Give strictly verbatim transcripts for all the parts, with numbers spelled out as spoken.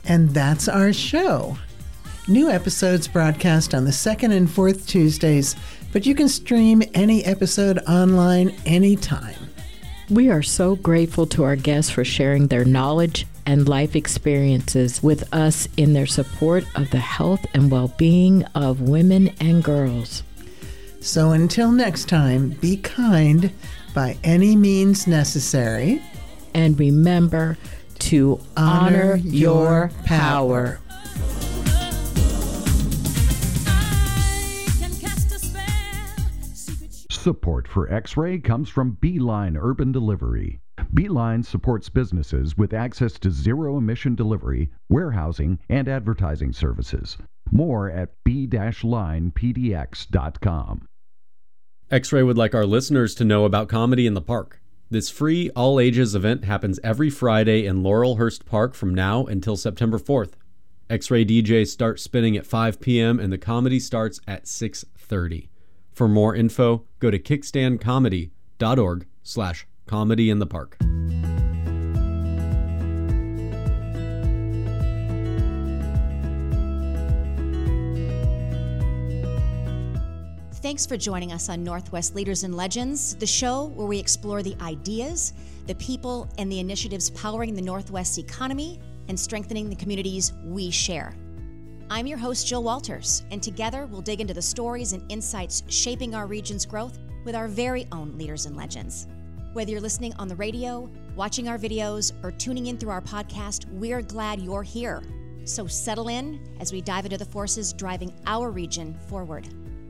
And that's our show. New episodes broadcast on the second and fourth Tuesdays, but you can stream any episode online anytime. We are so grateful to our guests for sharing their knowledge and life experiences with us in their support of the health and well-being of women and girls. So until next time, be kind by any means necessary. And remember to honor, honor your power. Support for X-Ray comes from Beeline Urban Delivery. Beeline supports businesses with access to zero-emission delivery, warehousing, and advertising services. More at b dash line p d x dot com. X-Ray would like our listeners to know about Comedy in the Park. This free, all-ages event happens every Friday in Laurelhurst Park from now until September fourth. X-Ray D Js start spinning at five p.m. and the comedy starts at six thirty. For more info, go to kickstandcomedy.org slash comedy in the park. Thanks for joining us on Northwest Leaders and Legends, the show where we explore the ideas, the people, and the initiatives powering the Northwest's economy and strengthening the communities we share. I'm your host, Jill Walters, and together we'll dig into the stories and insights shaping our region's growth with our very own leaders and legends. Whether you're listening on the radio, watching our videos, or tuning in through our podcast, we're glad you're here. So settle in as we dive into the forces driving our region forward.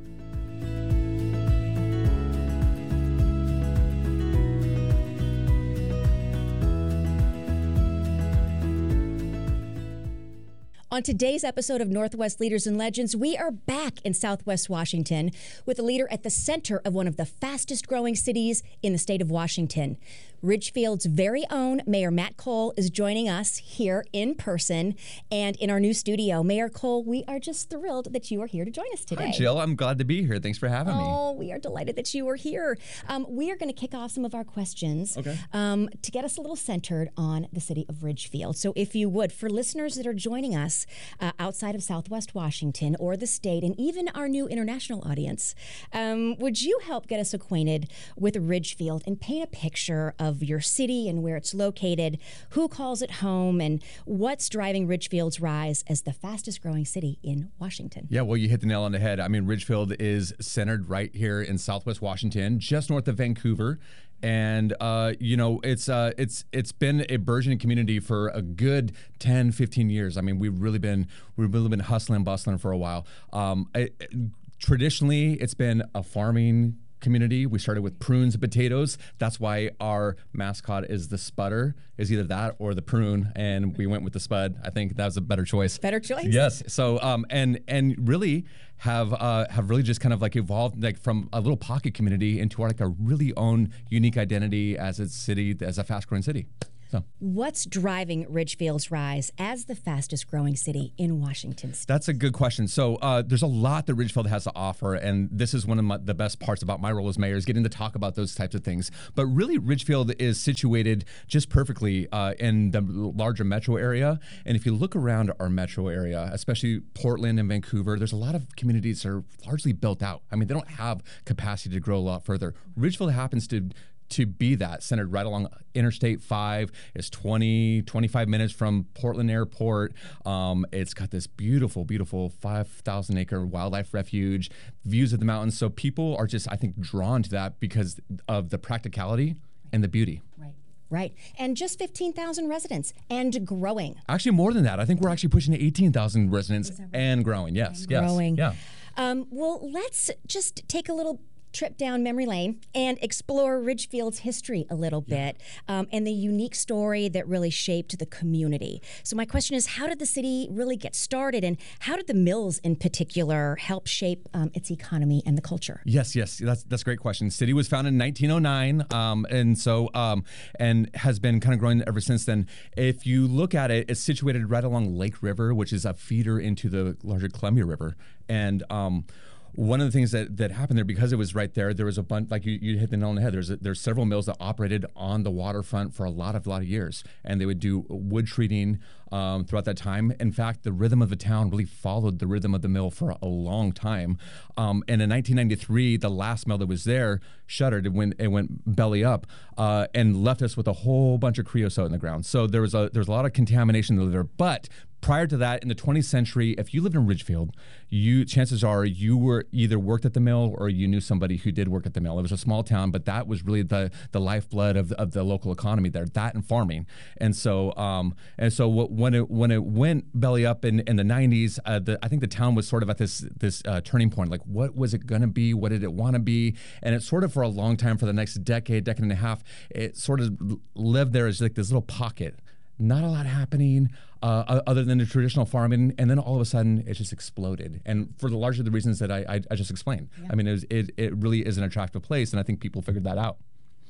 On today's episode of Northwest Leaders and Legends, we are back in Southwest Washington with a leader at the center of one of the fastest growing cities in the state of Washington. Ridgefield's very own Mayor Matt Cole is joining us here in person and in our new studio. Mayor Cole, we are just thrilled that you are here to join us today. Hi, Jill. I'm glad to be here. Thanks for having oh, me. Oh, we are delighted that you are here. Um, we are going to kick off some of our questions okay. um, to get us a little centered on the city of Ridgefield. So if you would, for listeners that are joining us uh, outside of Southwest Washington or the state and even our new international audience, um, would you help get us acquainted with Ridgefield and paint a picture of of your city and where it's located, who calls it home, and what's driving Ridgefield's rise as the fastest growing city in Washington? Yeah, well, you hit the nail on the head. I mean, Ridgefield is centered right here in Southwest Washington, just north of Vancouver. And, uh, you know, it's uh, it's it's been a burgeoning community for a good ten, fifteen years. I mean, we've really been we've really been hustling and bustling for a while. Um, it, traditionally, it's been a farming community. We started with prunes and potatoes. That's why our mascot is the Spudder, is either that or the prune, and we went with the Spud. I think that was a better choice. Better choice. Yes. So um and and really have uh have really just kind of like evolved like from a little pocket community into our like a really own unique identity as a city, as a fast growing city. So. What's driving Ridgefield's rise as the fastest growing city in Washington state? That's a good question. So uh, there's a lot that Ridgefield has to offer, and this is one of my, the best parts about my role as mayor is getting to talk about those types of things. But really, Ridgefield is situated just perfectly uh, in the larger metro area. And if you look around our metro area, especially Portland and Vancouver, there's a lot of communities that are largely built out. I mean, they don't have capacity to grow a lot further. Ridgefield happens to to be that, centered right along Interstate five. It's twenty, twenty-five minutes from Portland Airport. Um, it's got this beautiful, beautiful five thousand acre wildlife refuge, views of the mountains. So people are just, I think, drawn to that because of the practicality and the beauty. Right. Right. And just fifteen thousand residents and growing. Actually, more than that. I think we're actually pushing to eighteen thousand residents right? and growing. Yes. And yes. growing. Yeah. Um, well, let's just take a little trip down memory lane and explore Ridgefield's history a little bit yeah. um, and the unique story that really shaped the community. So my question is, how did the city really get started, and how did the mills in particular help shape um, its economy and the culture? Yes, yes, that's that's a great question. City was founded in nineteen oh nine, um, and so um, and has been kind of growing ever since then. If you look at it, it's situated right along Lake River, which is a feeder into the larger Columbia River, and um, one of the things that, that happened there, because it was right there, there was a bunch, like you, you hit the nail on the head. There's a, there's several mills that operated on the waterfront for a lot of lot of years, and they would do wood treating um, throughout that time. In fact, the rhythm of the town really followed the rhythm of the mill for a long time. Um, and in nineteen ninety-three, the last mill that was there shuttered. It went it went belly up uh, and left us with a whole bunch of creosote in the ground. So there was a there's a lot of contamination there, but prior to that, in the twentieth century, if you lived in Ridgefield, you chances are you were either worked at the mill or you knew somebody who did work at the mill. It was a small town, but that was really the the lifeblood of, of the local economy there. That and farming, and so um, and so what, when it when it went belly up in, in the nineties, uh, the, I think the town was sort of at this this uh, turning point. Like, what was it going to be? What did it want to be? And it sort of for a long time, for the next decade, decade and a half, it sort of lived there as like this little pocket. Not a lot happening uh, other than the traditional farming, and then all of a sudden it just exploded. And for the largely the reasons that I, I, I just explained. Yeah. I mean, it, was, it it really is an attractive place, and I think people figured that out.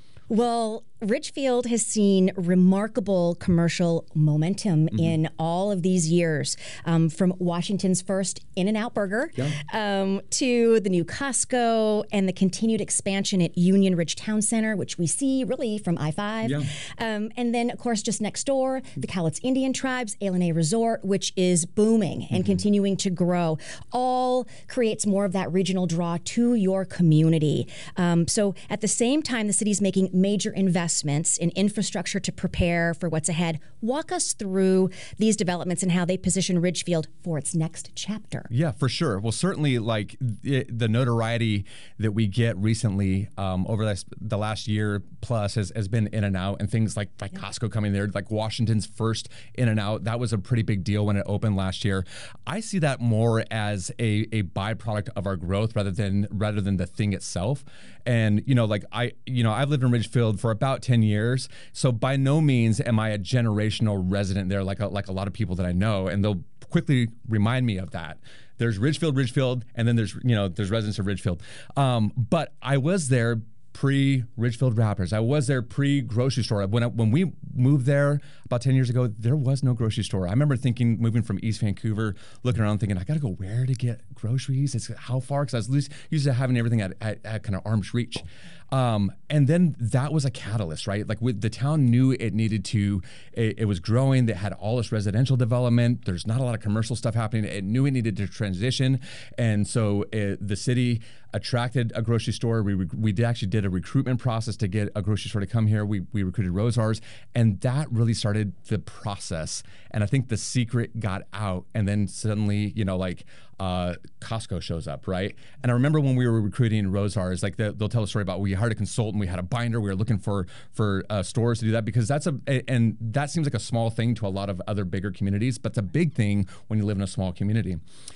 Well, Ridgefield has seen remarkable commercial momentum mm-hmm. in all of these years, um, from Washington's first In-N-Out Burger yeah. um, to the new Costco and the continued expansion at Union Ridge Town Center, which we see really from I five. Yeah. Um, and then, of course, just next door, the Cowlitz Indian Tribes, Ailenet Resort, which is booming and mm-hmm. continuing to grow, all creates more of that regional draw to your community. Um, so at the same time, the city's making major investments in infrastructure to prepare for what's ahead. Walk us through these developments and how they position Ridgefield for its next chapter. Yeah, for sure. Well, certainly, like the, the notoriety that we get recently um, over this, the last year plus has, has been In-N-Out, and things like, like yeah. Costco coming there, like Washington's first In-N-Out. That was a pretty big deal when it opened last year. I see that more as a, a byproduct of our growth rather than rather than the thing itself. And, you know, like I, you know, I've lived in Ridgefield for about ten years. So by no means am I a generational resident there like a, like a lot of people that I know. And they'll quickly remind me of that. There's Ridgefield, Ridgefield, and then there's, you know, there's residents of Ridgefield. Um, but I was there pre-Ridgefield Raptors. I was there pre-grocery store. When I, when we moved there about ten years ago, there was no grocery store. I remember thinking, moving from East Vancouver, looking around thinking, I got to go where to get groceries? It's how far? Because I was used to having everything at, at, at kind of arm's reach. Um, and then that was a catalyst, right? Like with, the town knew it needed to, it, it was growing. They had all this residential development. There's not a lot of commercial stuff happening. It knew it needed to transition. And so it, the city attracted a grocery store. We we did actually did a recruitment process to get a grocery store to come here. We we recruited Rosars, and that really started the process. And I think the secret got out, and then suddenly, you know, like uh, Costco shows up, right? And I remember when we were recruiting Rosars, like the, they'll tell a story about we hired a consultant, we had a binder, we were looking for for uh, stores to do that, because that's a and that seems like a small thing to a lot of other bigger communities, but it's a big thing when you live in a small community.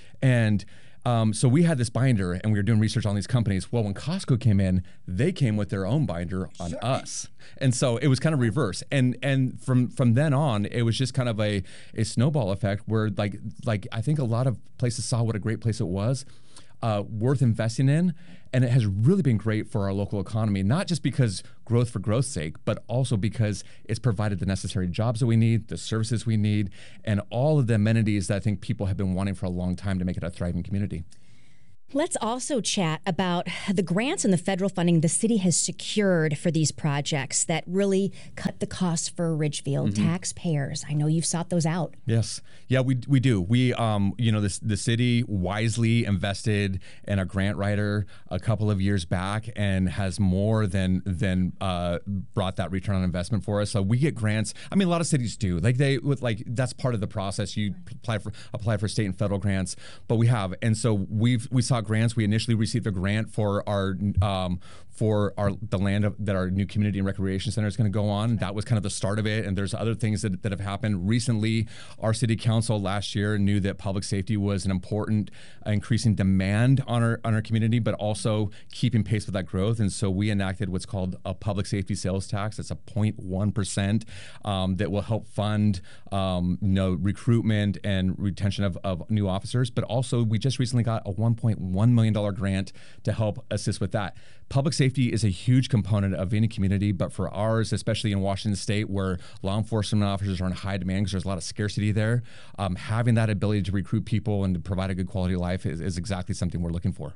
And Um, so we had this binder, and we were doing research on these companies. Well, when Costco came in, they came with their own binder on sure. us, and so it was kind of reverse. And and from from then on, it was just kind of a a snowball effect where like like I think a lot of places saw what a great place it was, uh, worth investing in, and it has really been great for our local economy. Not just because growth for growth's sake, but also because it's provided the necessary jobs that we need, the services we need, and all of the amenities that I think people have been wanting for a long time to make it a thriving community. Let's also chat about the grants and the federal funding the city has secured for these projects that really cut the costs for Ridgefield mm-hmm. taxpayers. I know you've sought those out. Yes. Yeah, we we do. We, um, you know, this, the city wisely invested in a grant writer a couple of years back and has more than than uh, brought that return on investment for us. So we get grants. I mean, a lot of cities do. Like they, with like that's part of the process. You apply for apply for state and federal grants, but we have, and so we've we saw grants. We initially received a grant for our um, for our the land of, that our new community and recreation center is going to go on. That was kind of the start of it, and there's other things that, that have happened recently. Our city council last year knew that public safety was an important uh, increasing demand on our on our community, but also keeping pace with that growth. And so we enacted what's called a public safety sales tax. It's a zero point one percent um, that will help fund um, you know, recruitment and retention of, of new officers. But also, we just recently got a one point one million dollars grant to help assist with that. Public safety is a huge component of any community, but for ours, especially in Washington State, where law enforcement officers are in high demand because there's a lot of scarcity there, um, having that ability to recruit people and to provide a good quality of life is, is exactly something we're looking for.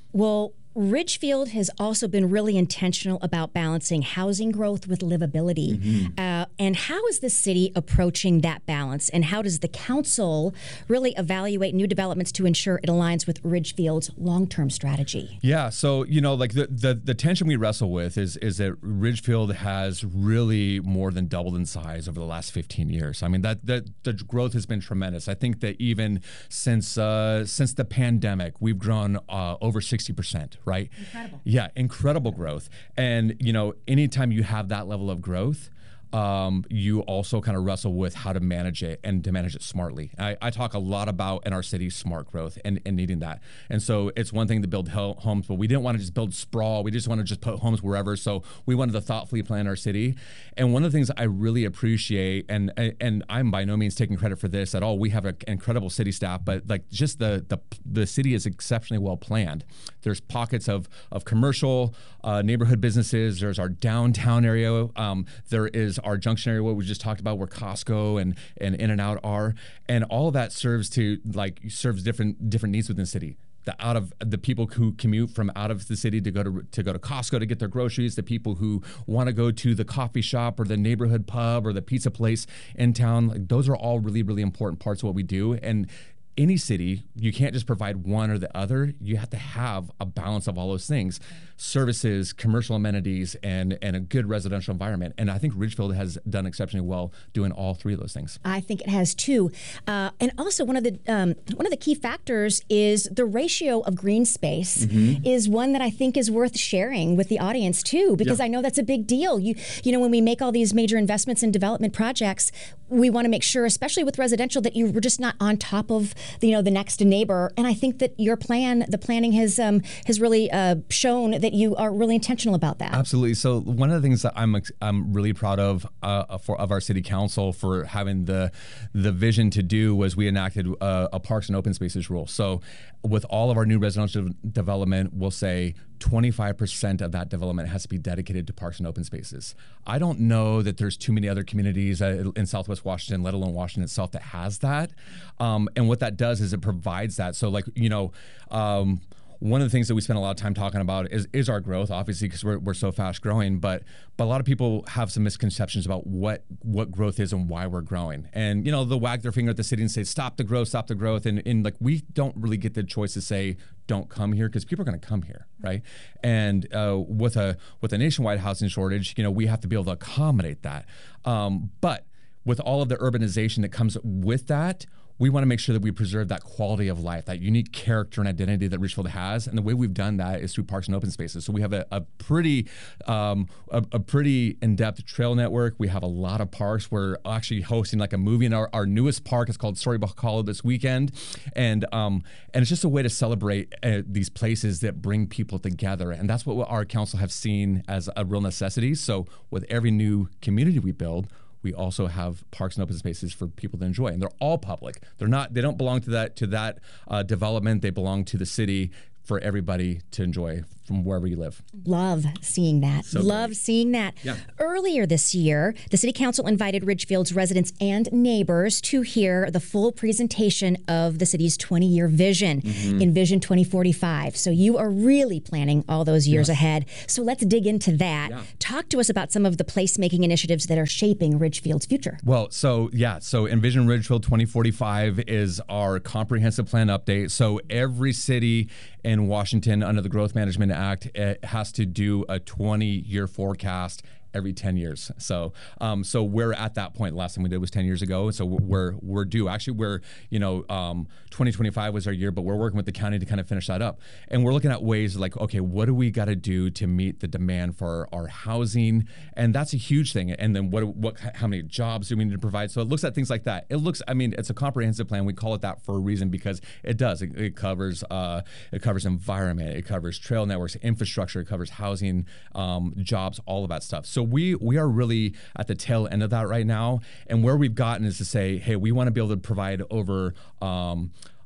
Well, Ridgefield has also been really intentional about balancing housing growth with livability. Mm-hmm. Uh, and how is the city approaching that balance? And how does the council really evaluate new developments to ensure it aligns with Ridgefield's long-term strategy? Yeah, so, you know, like the, the, the tension we wrestle with is, is that Ridgefield has really more than doubled in size over the last fifteen years. I mean, that, that the growth has been tremendous. I think that even since, uh, since the pandemic, we've grown uh, over sixty percent. Right? Incredible. Yeah, incredible growth. And, you know, anytime you have that level of growth, um, you also kind of wrestle with how to manage it and to manage it smartly. I, I talk a lot about in our city smart growth and, and needing that. And so it's one thing to build ho- homes, but we didn't want to just build sprawl. We just want to just put homes wherever. So we wanted to thoughtfully plan our city. And one of the things I really appreciate, and and I'm by no means taking credit for this at all. We have an incredible city staff, but like just the the, the city is exceptionally well planned. There's pockets of of commercial uh, neighborhood businesses. There's our downtown area. Um, there is our junction area, what we just talked about, where Costco and and In-N-Out are, and all of that serves to like serves different different needs within the city. The out of the people who commute from out of the city to go to to go to Costco to get their groceries, the people who want to go to the coffee shop or the neighborhood pub or the pizza place in town. Like, those are all really really important parts of what we do. And any city, you can't just provide one or the other. You have to have a balance of all those things: services, commercial amenities, and and a good residential environment. And I think Ridgefield has done exceptionally well doing all three of those things. I think it has too. Uh, and also one of the um, one of the key factors is the ratio of green space mm-hmm. is one that I think is worth sharing with the audience too, because yeah. I know that's a big deal. You you know, when we make all these major investments in development projects, we want to make sure, especially with residential, that you were just not on top of you know the next neighbor. And I think that your plan, the planning has um, has really uh, shown that you are really intentional about that. Absolutely. So one of the things that I'm I'm really proud of uh, for of our city council for having the the vision to do was we enacted a, a parks and open spaces rule. So with all of our new residential development, we'll say twenty-five percent of that development has to be dedicated to parks and open spaces. I don't know that there's too many other communities uh, in Southwest Washington, let alone Washington itself, that has that. Um, and what that does is it provides that. So like, you know, um, one of the things that we spend a lot of time talking about is, is our growth, obviously, because we're, we're so fast growing. But but a lot of people have some misconceptions about what what growth is and why we're growing. And, you know, they'll wag their finger at the city and say, stop the growth, stop the growth. And, and like, we don't really get the choice to say, don't come here, because people are going to come here, right? And uh, with a with a nationwide housing shortage, you know, we have to be able to accommodate that. Um, but with all of the urbanization that comes with that, we want to make sure that we preserve that quality of life, that unique character and identity that Ridgefield has. And the way we've done that is through parks and open spaces. So we have a, a pretty um, a, a pretty in-depth trail network. We have a lot of parks. We're actually hosting like a movie in our, our newest park. It's called Storybook Hollow this weekend. And um, and it's just a way to celebrate uh, these places that bring people together. And that's what our council have seen as a real necessity. So with every new community we build, we also have parks and open spaces for people to enjoy, and they're all public. They're not. They don't belong to that to that uh, development. They belong to the city for everybody to enjoy from wherever you live. Love seeing that. So Love great. seeing that. Yeah. Earlier this year, the City Council invited Ridgefield's residents and neighbors to hear the full presentation of the city's twenty-year vision, mm-hmm. Envision twenty forty-five. So you are really planning all those years yes. ahead. So let's dig into that. Yeah. Talk to us about some of the placemaking initiatives that are shaping Ridgefield's future. Well, so yeah, so Envision Ridgefield twenty forty-five is our comprehensive plan update. So every city in Washington under the Growth Management Act, it has to do a twenty-year forecast every ten years. So um, so we're at that point. Last time we did was ten years ago. So we're we're due. Actually, we're, you know, um, twenty twenty-five was our year, but we're working with the county to kind of finish that up. And we're looking at ways like, okay, what do we got to do to meet the demand for our housing? And that's a huge thing. And then what, what, how many jobs do we need to provide? So it looks at things like that. It looks, I mean, it's a comprehensive plan. We call it that for a reason, because it does. It, it covers, uh, it covers environment. It covers trail networks, infrastructure. It covers housing, um, jobs, all of that stuff. So we we are really at the tail end of that right now. And where we've gotten is to say, hey, we want to be able to provide over um,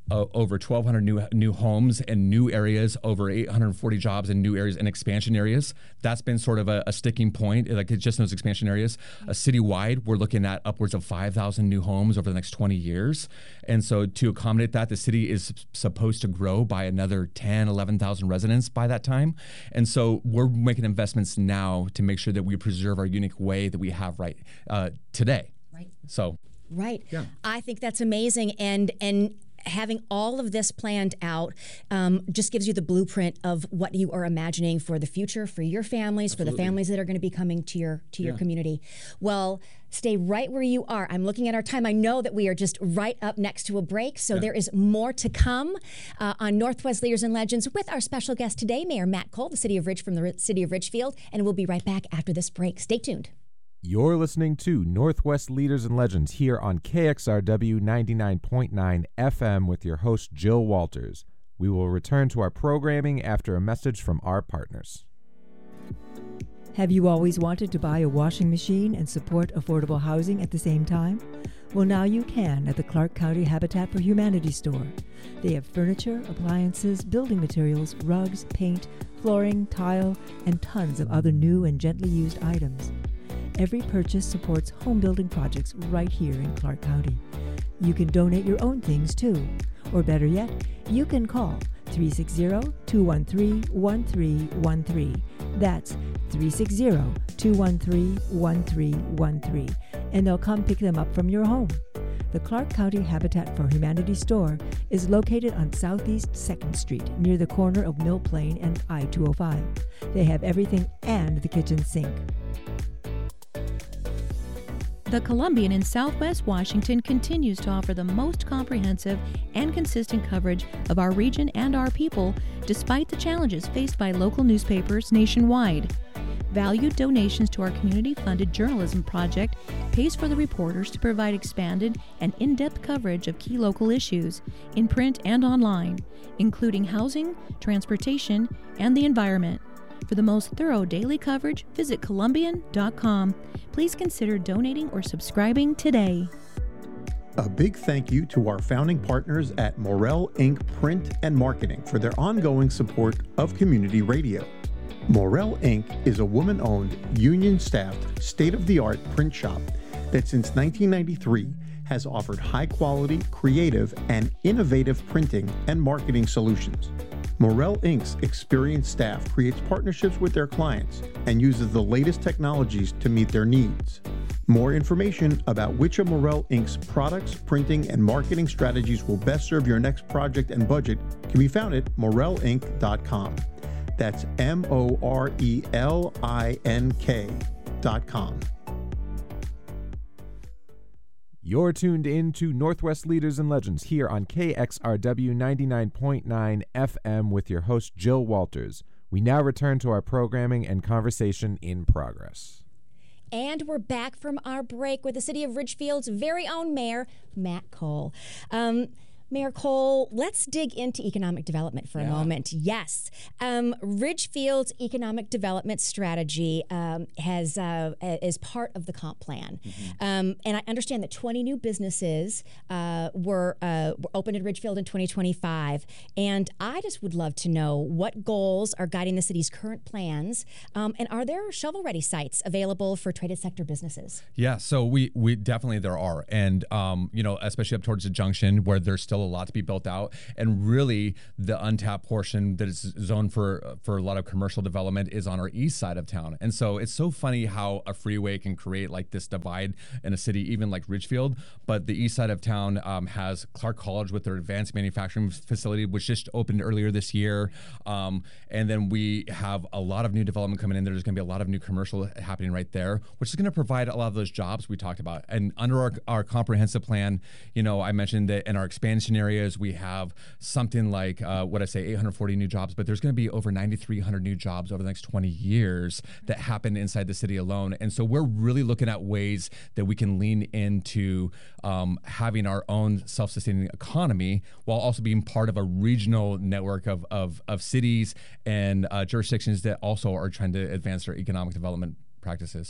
uh, over twelve hundred new new homes and new areas, over eight hundred forty jobs in new areas and expansion areas. That's been sort of a, a sticking point, like it's just in those expansion areas. Uh, citywide, we're looking at upwards of five thousand new homes over the next twenty years. And so to accommodate that, the city is supposed to grow by another ten, eleven thousand residents by that time. And so we're making investments now to make sure that we preserve our unique way that we have right uh, today. Right. So. Right. Yeah. I think that's amazing. And, and, having all of this planned out um, just gives you the blueprint of what you are imagining for the future, for your families, Absolutely. For the families that are going to be coming to your to your yeah. community. Well, stay right where you are. I'm looking at our time. I know that we are just right up next to a break, so yeah. there is more to come uh, on Northwest Leaders and Legends with our special guest today, Mayor Matt Cole, the city of Ridge from the city of Ridgefield, and we'll be right back after this break. Stay tuned. You're listening to Northwest Leaders and Legends here on K X R W ninety-nine point nine F M with your host, Jill Walters. We will return to our programming after a message from our partners. Have you always wanted to buy a washing machine and support affordable housing at the same time? Well, now you can at the Clark County Habitat for Humanity store. They have furniture, appliances, building materials, rugs, paint, flooring, tile, and tons of other new and gently used items. Every purchase supports home building projects right here in Clark County. You can donate your own things too. Or better yet, you can call three six zero, two one three, one three one three. That's three six zero, two one three, one three one three. And they'll come pick them up from your home. The Clark County Habitat for Humanity store is located on Southeast second Street near the corner of Mill Plain and I two oh five. They have everything and the kitchen sink. The Columbian in Southwest Washington continues to offer the most comprehensive and consistent coverage of our region and our people, despite the challenges faced by local newspapers nationwide. Valued donations to our community-funded journalism project pays for the reporters to provide expanded and in-depth coverage of key local issues in print and online, including housing, transportation, and the environment. For the most thorough daily coverage, visit Columbian dot com. Please consider donating or subscribing today. A big thank you to our founding partners at Morel Incorporated. Print and Marketing for their ongoing support of community radio. Morel Incorporated is a woman-owned, union-staffed, state-of-the-art print shop that since nineteen ninety-three has offered high-quality, creative, and innovative printing and marketing solutions. Morel Incorporated's experienced staff creates partnerships with their clients and uses the latest technologies to meet their needs. More information about which of Morel Incorporated's products, printing, and marketing strategies will best serve your next project and budget can be found at morel inc dot com. That's M O R E L I N K dot com. You're tuned in to Northwest Leaders and Legends here on K X R W ninety-nine point nine F M with your host, Jill Walters. We now return to our programming and conversation in progress. And we're back from our break with the city of Ridgefield's very own mayor, Matt Cole. Um, Mayor Cole, let's dig into economic development for a yeah. moment. Yes. Um, Ridgefield's economic development strategy um, has uh, is part of the comp plan. Mm-hmm. Um, and I understand that twenty new businesses uh, were, uh, were opened in Ridgefield in twenty twenty-five. And I just would love to know what goals are guiding the city's current plans. Um, and are there shovel-ready sites available for traded sector businesses? Yeah, so we, we definitely there are. And, um, you know, especially up towards the junction where there's still a lot to be built out, and really the untapped portion that is zoned for for a lot of commercial development is on our east side of town. And so it's so funny how a freeway can create like this divide in a city even like Ridgefield, but the east side of town um, has Clark College with their advanced manufacturing facility, which just opened earlier this year, um, and then we have a lot of new development coming in. There's going to be a lot of new commercial happening right there, which is going to provide a lot of those jobs we talked about. And under our, our comprehensive plan, you know, I mentioned that in our expansion areas, we have something like, uh, what I say, eight hundred forty new jobs, but there's going to be over ninety-three hundred new jobs over the next twenty years that happen inside the city alone. And so we're really looking at ways that we can lean into um, having our own self-sustaining economy while also being part of a regional network of, of, of cities and uh, jurisdictions that also are trying to advance their economic development practices.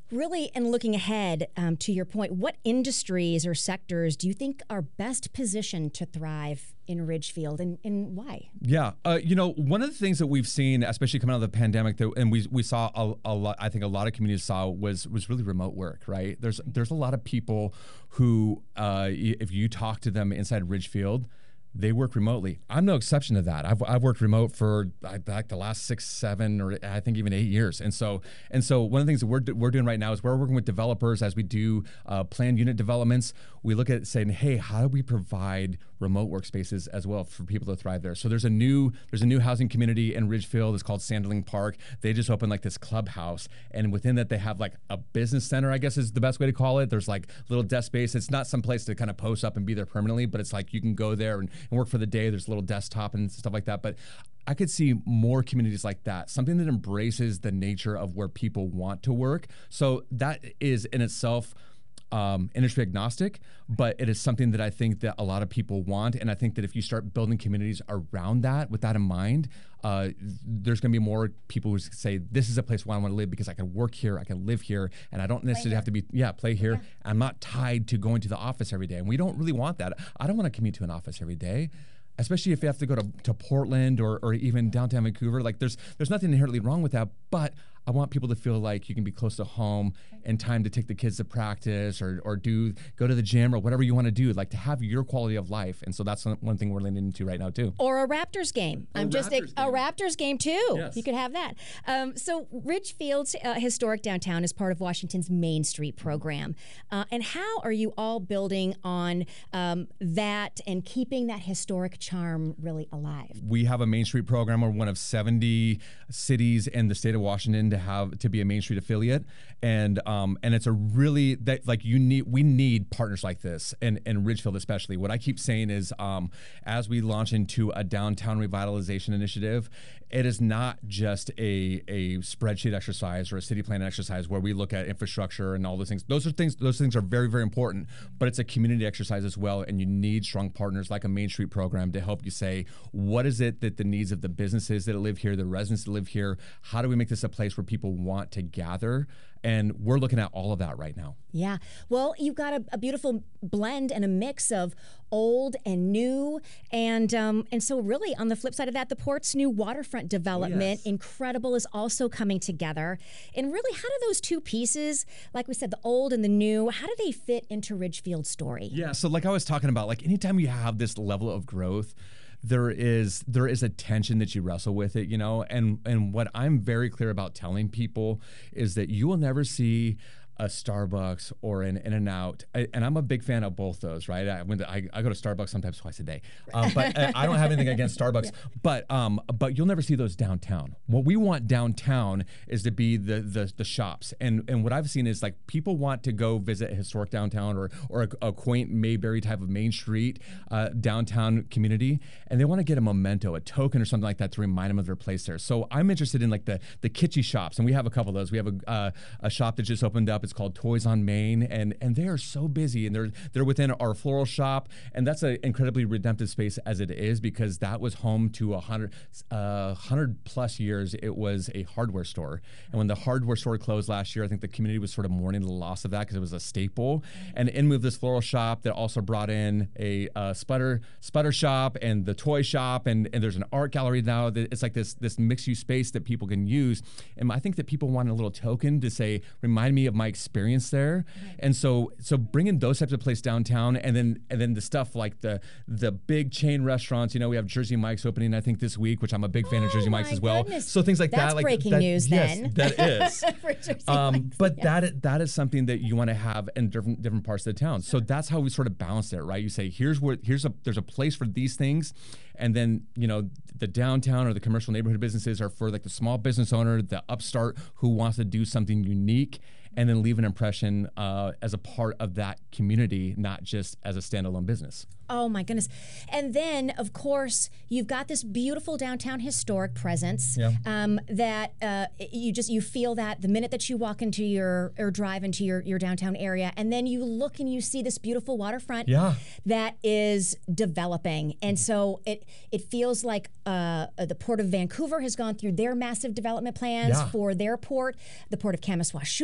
Really, and looking ahead, um, to your point, what industries or sectors do you think are best positioned to thrive in Ridgefield, and, and why? Yeah, uh, you know, one of the things that we've seen, especially coming out of the pandemic, that, and we we saw a, a lot. I think a lot of communities saw was was really remote work. Right? There's there's a lot of people who, uh, if you talk to them inside Ridgefield, they work remotely. I'm no exception to that. I've, I've worked remote for like the last six, seven, or I think even eight years. And so, and so one of the things that we're we're doing right now is we're working with developers as we do uh, planned unit developments. We look at saying, hey, how do we provide remote workspaces as well for people to thrive there? So there's a new there's a new housing community in Ridgefield. It's called Sandling Park. They just opened like this clubhouse, and within that they have like a business center, I guess is the best way to call it. There's like little desk space. It's not some place to kind of post up and be there permanently, but it's like you can go there and, and work for the day. There's a little desktop and stuff like that. But I could see more communities like that, something that embraces the nature of where people want to work. So that is in itself Um, industry agnostic, but it is something that I think that a lot of people want. And I think that if you start building communities around that with that in mind, uh, there's going to be more people who say, this is a place where I want to live because I can work here, I can live here, and I don't necessarily have to be, yeah, play here. Yeah. I'm not tied to going to the office every day. And we don't really want that. I don't want to commute to an office every day, especially if you have to go to, to Portland or, or even downtown Vancouver. Like there's there's nothing inherently wrong with that, but I want people to feel like you can be close to home and time to take the kids to practice or or do go to the gym or whatever you want to do, like to have your quality of life. And so that's one thing we're leaning into right now too. Or a Raptors game. A I'm just Raptors a, a game. Raptors game too. Yes. You could have that. Um, so Ridgefield's uh, historic downtown is part of Washington's Main Street program. Uh, and how are you all building on um, that and keeping that historic charm really alive? We have a Main Street program. We're one of seventy cities in the state of Washington to have to be a Main Street affiliate, and um, and it's a really that like you need we need partners like this, and in Ridgefield especially. What I keep saying is, um, as we launch into a downtown revitalization initiative, it is not just a a spreadsheet exercise or a city plan exercise where we look at infrastructure and all those things. Those are things. Those things are very very important, but it's a community exercise as well, and you need strong partners like a Main Street program to help you say, what is it that the needs of the businesses that live here, the residents that live here, how do we make this a place where people want to gather? And we're looking at all of that right now. Yeah. Well, you've got a, a beautiful blend and a mix of old and new. And um, and so really on the flip side of that, the Port's new waterfront development, Oh, yes. incredible, is also coming together. And really, how do those two pieces, like we said, the old and the new, how do they fit into Ridgefield's story? Yeah. So like I was talking about, like anytime you have this level of growth, there is there is a tension that you wrestle with it, you know, and and what I'm very clear about telling people is that you will never see a Starbucks or an In-N-Out, I, and I'm a big fan of both those, right? I, when the, I, I go to Starbucks sometimes twice a day, um, but I, I don't have anything against Starbucks. Yeah. But um, but you'll never see those downtown. What we want downtown is to be the the, the shops, and and what I've seen is like people want to go visit a historic downtown or or a, a quaint Mayberry type of Main Street uh, downtown community, and they want to get a memento, a token or something like that to remind them of their place there. So I'm interested in like the the kitschy shops, and we have a couple of those. We have a uh, a shop that just opened up. It's called Toys on Main, and and they are so busy, and they're they're within our floral shop, and that's an incredibly redemptive space as it is, because that was home to a hundred uh, hundred plus years. It was a hardware store, and when the hardware store closed last year, I think the community was sort of mourning the loss of that because it was a staple. And in moved this floral shop that also brought in a uh, sputter sputter shop and the toy shop, and and there's an art gallery now. That it's like this this mixed use space that people can use, and I think that people want a little token to say, remind me of my experience there. Right. And so so bringing those types of places downtown, and then and then the stuff like the the big chain restaurants. You know, we have Jersey Mike's opening I think this week, which I'm a big fan oh of Jersey Mike's as well. Goodness. So things like That's that. Like breaking that, news yes, then. That is. For Jersey um, Mike's, but yeah. that is, that is something that you want to have in different different parts of the town. So that's how we sort of balance it, right? You say here's where here's a there's a place for these things, and then you know the downtown or the commercial neighborhood businesses are for like the small business owner, the upstart who wants to do something unique, and then leave an impression uh, as a part of that community, not just as a standalone business. Oh my goodness. And then, of course, you've got this beautiful downtown historic presence Yeah. um, that uh, you just, you feel that the minute that you walk into your, or drive into your, your downtown area, and then you look and you see this beautiful waterfront Yeah. that is developing. And so it, it feels like uh, the Port of Vancouver has gone through their massive development plans Yeah. for their port. The Port of Kamiswashugal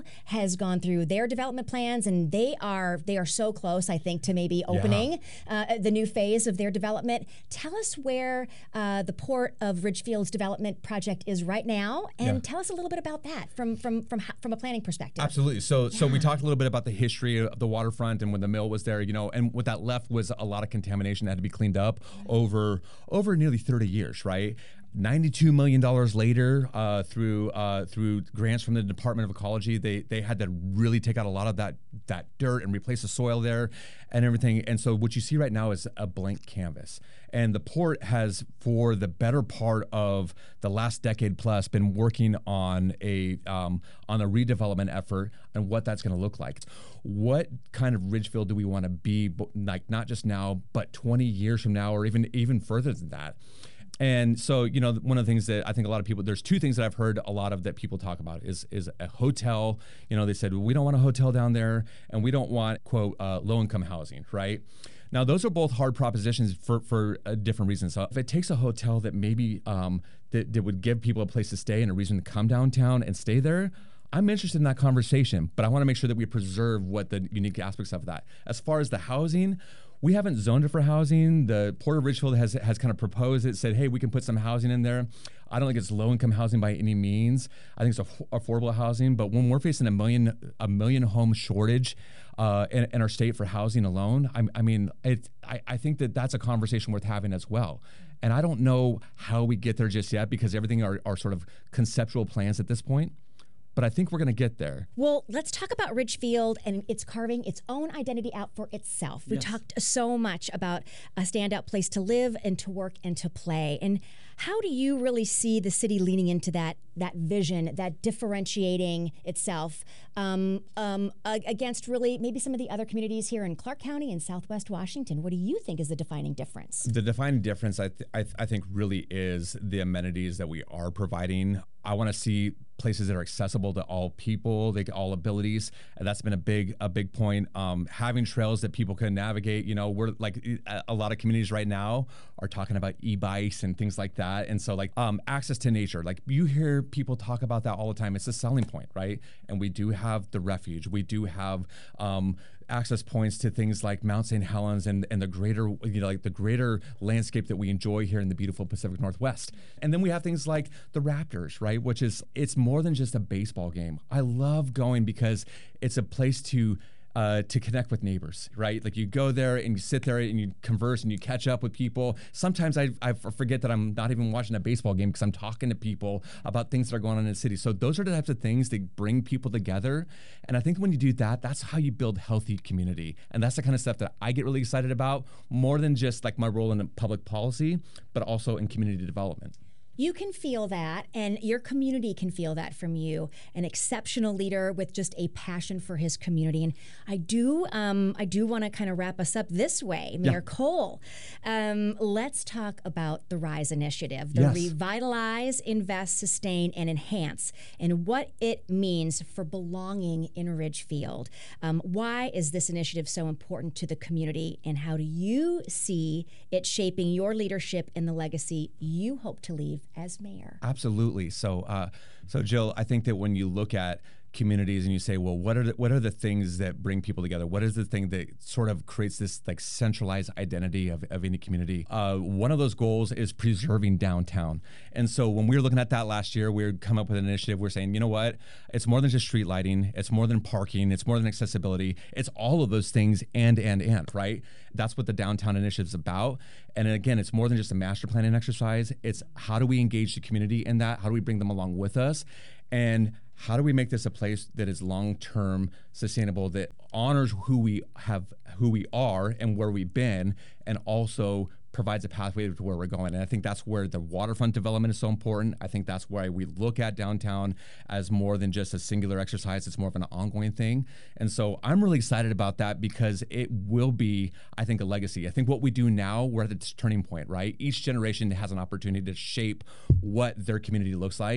Mill has gone through their development plans, and they are they are so close, I think, to maybe opening yeah. uh, the new phase of their development. Tell us where uh, the Port of Ridgefield's development project is right now, and yeah. tell us a little bit about that from from from from a planning perspective. Absolutely. So yeah. so we talked a little bit about the history of the waterfront and when the mill was there, you know, and what that left was a lot of contamination that had to be cleaned up over over nearly thirty years, right? ninety-two million dollars later, uh, through uh, through grants from the Department of Ecology, they they had to really take out a lot of that that dirt and replace the soil there and everything. And so what you see right now is a blank canvas. And the port has, for the better part of the last decade plus, been working on a um, on a redevelopment effort and what that's going to look like. What kind of Ridgefield do we want to be, like not just now, but twenty years from now, or even even further than that? And so, you know, one of the things that I think a lot of people, there's two things that I've heard a lot of that people talk about is is a hotel. You know, they said, well, we don't want a hotel down there, and we don't want, quote, uh, low-income housing, right? Now, those are both hard propositions for, for uh, different reasons. So if it takes a hotel that maybe um, that, that would give people a place to stay and a reason to come downtown and stay there, I'm interested in that conversation, but I want to make sure that we preserve what the unique aspects of that. As far as the housing, we haven't zoned it for housing. The Port of Ridgefield has has kind of proposed it, said, hey, we can put some housing in there. I don't think it's low-income housing by any means. I think it's aff- affordable housing. But when we're facing a million a million home shortage uh, in, in our state for housing alone, I, I mean, it, I, I think that that's a conversation worth having as well. And I don't know how we get there just yet, because everything are, are sort of conceptual plans at this point. But I think we're going to get there. Well, let's talk about Ridgefield and it's carving its own identity out for itself. We yes. talked so much about a standout place to live and to work and to play. And how do you really see the city leaning into that that vision, that differentiating itself um, um, against really maybe some of the other communities here in Clark County and Southwest Washington? What do you think is the defining difference? The defining difference, I, th- I, th- I think, really is the amenities that we are providing. I want to see places that are accessible to all people, they all abilities, and that's been a big a big point. Um, having trails that people can navigate. You know, we're like a lot of communities right now are talking about e-bikes and things like that, and so like um, access to nature. Like you hear people talk about that all the time. It's a selling point, right? And we do have the refuge. We do have um, access points to things like Mount Saint Helens and and the greater you know like the greater landscape that we enjoy here in the beautiful Pacific Northwest. And then we have things like the Raptors, right? Which is it's more than just a baseball game. I love going because it's a place to uh, to connect with neighbors, right? Like you go there and you sit there and you converse and you catch up with people. Sometimes I, I forget that I'm not even watching a baseball game because I'm talking to people about things that are going on in the city. So those are the types of things that bring people together. And I think when you do that, that's how you build healthy community. And that's the kind of stuff that I get really excited about, more than just like my role in public policy, but also in community development. You can feel that, and your community can feel that from you. An exceptional leader with just a passion for his community. And I do, um, I do want to kind of wrap us up this way, Mayor yeah. Cole. Um, let's talk about the RISE initiative, the yes. Revitalize, Invest, Sustain, and Enhance, and what it means for belonging in Ridgefield. Um, why is this initiative so important to the community, and how do you see it shaping your leadership and the legacy you hope to leave as mayor? Absolutely. So, uh, so Jill, I think that when you look at communities and you say, well, what are the, what are the things that bring people together? What is the thing that sort of creates this like centralized identity of, of any community? Uh, one of those goals is preserving downtown. And so when we were looking at that last year, we were come up with an initiative. We're saying, you know what? It's more than just street lighting. It's more than parking. It's more than accessibility. It's all of those things and, and, and, right? That's what the downtown initiative is about. And again, it's more than just a master planning exercise. It's how do we engage the community in that? How do we bring them along with us? And how do we make this a place that is long-term sustainable, that honors who we have, who we are and where we've been, and also provides a pathway to where we're going? And I think that's where the waterfront development is so important. I think that's why we look at downtown as more than just a singular exercise. It's more of an ongoing thing. And so I'm really excited about that because it will be, I think, a legacy. I think what we do now, we're at this turning point, right? Each generation has an opportunity to shape what their community looks like.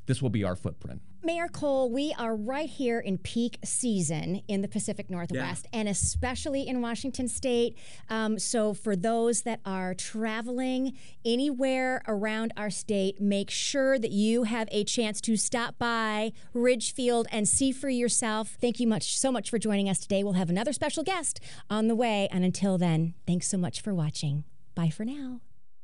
this will be our footprint. Mayor Cole, we are right here in peak season in the Pacific Northwest, yeah. and especially in Washington State. Um, so for those that are traveling anywhere around our state, make sure that you have a chance to stop by Ridgefield and see for yourself. Thank you much so much for joining us today. We'll have another special guest on the way. And until then, thanks so much for watching. Bye for now.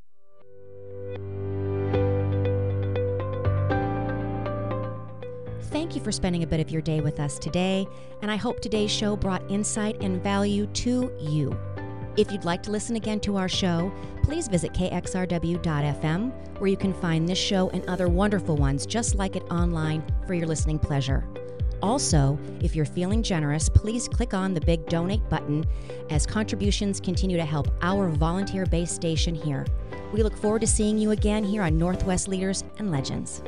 Thank you for spending a bit of your day with us today, and I hope today's show brought insight and value to you. If you'd like to listen again to our show, please visit K X R W dot F M, where you can find this show and other wonderful ones just like it online for your listening pleasure. Also, if you're feeling generous, please click on the big donate button as contributions continue to help our volunteer-based station here. We look forward to seeing you again here on Northwest Leaders and Legends.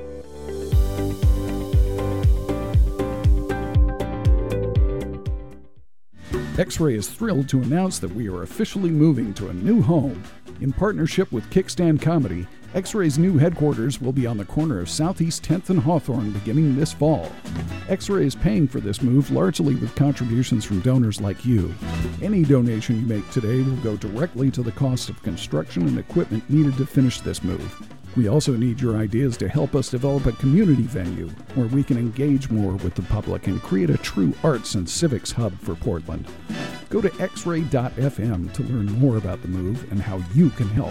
X-Ray is thrilled to announce that we are officially moving to a new home. In partnership with Kickstand Comedy, X-Ray's new headquarters will be on the corner of Southeast tenth and Hawthorne beginning this fall. X-Ray is paying for this move largely with contributions from donors like you. Any donation you make today will go directly to the cost of construction and equipment needed to finish this move. We also need your ideas to help us develop a community venue where we can engage more with the public and create a true arts and civics hub for Portland. Go to X ray dot F M to learn more about the move and how you can help.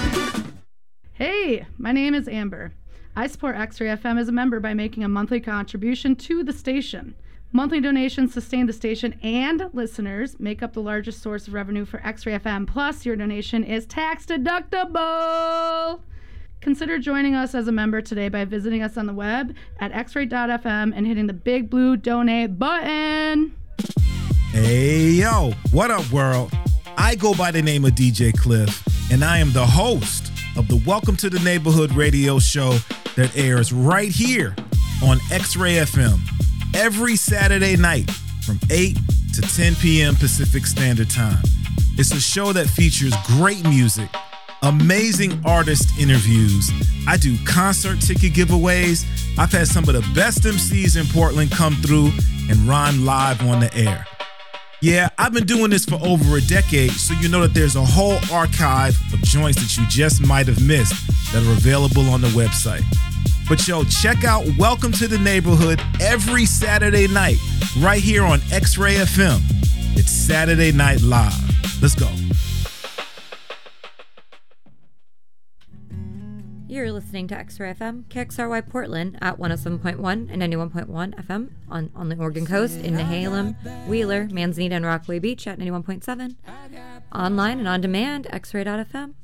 Hey, my name is Amber. I support X-Ray F M as a member by making a monthly contribution to the station. Monthly donations sustain the station, and listeners make up the largest source of revenue for X-Ray F M. Plus, your donation is tax deductible. Consider joining us as a member today by visiting us on the web at X ray dot F M and hitting the big blue donate button. Hey, yo, what up, world? I go by the name of D J Cliff, and I am the host of the Welcome to the Neighborhood radio show that airs right here on X-Ray F M every Saturday night from eight to ten p.m. Pacific Standard Time. It's a show that features great music, amazing artist interviews. I do concert ticket giveaways. I've had some of the best M Cs in Portland come through and rhyme live on the air. Yeah, I've been doing this for over a decade, so you know that there's a whole archive of joints that you just might have missed that are available on the website. But yo, check out Welcome to the Neighborhood every Saturday night right here on X-Ray F M. It's Saturday Night Live. Let's go. You're listening to X-Ray F M, K X R Y Portland at one oh seven point one and ninety-one point one F M on, on the Oregon coast in Nehalem, Wheeler, Manzanita, and Rockaway Beach at ninety-one point seven. Online and on demand, X ray dot F M.